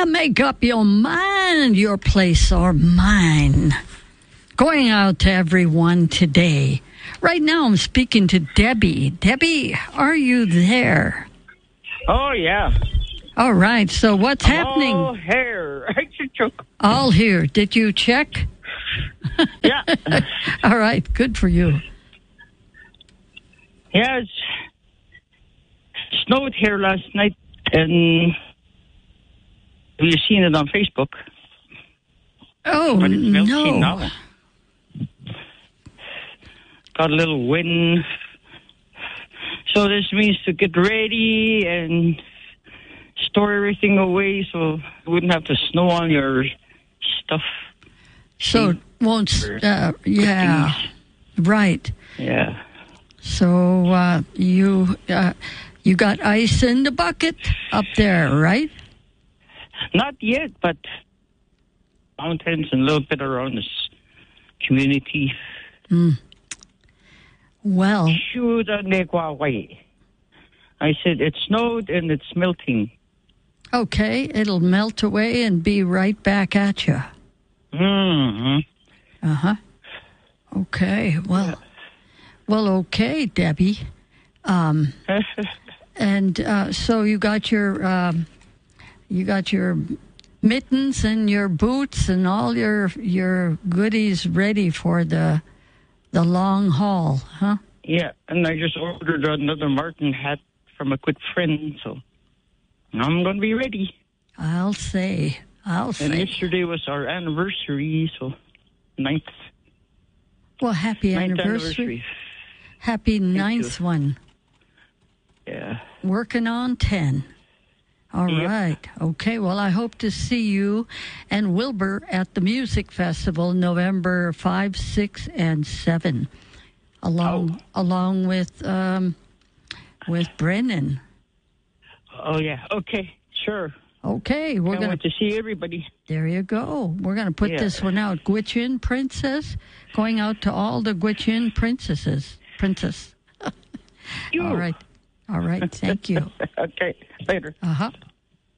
Make up your mind, your place or mine. Going out to everyone today. Right now I'm speaking to Debbie. Debbie, are you there? Oh, yeah. All right, so what's happening? All here. All here. Did you check? Yeah. All right, good for you. Yeah, it snowed here last night, and you've seen it on Facebook. Oh, But it's melting no. now. Got a little wind. So this means to get ready and store everything away so it wouldn't have to snow on your stuff. So it won't, yeah, right. Yeah. So you got ice in the bucket up there, right? Not yet, but mountains and a little bit around this community. Well, I said it snowed and it's melting. okay, it'll melt away and be right back at you. Mm-hmm. Uh-huh. Okay, well, okay, Debbie. And so you got your mittens and your boots and all your goodies ready for the long haul, huh? Yeah, and I just ordered another Martin hat from a good friend, so I'm going to be ready. I'll say. And yesterday was our anniversary, so 9th. Well, happy 9th anniversary. Happy 9th one. Yeah. Working on 10. All right. Okay, well, I hope to see you and Wilbur at the Music Festival November 5, 6, and 7, along with Brennan. Oh, yeah. Okay, sure. Okay, we're going to see everybody. There you go. We're going to put this one out. Gwich'in Princess, going out to all the Gwich'in princess. All right. Thank you. Okay, later. Uh-huh.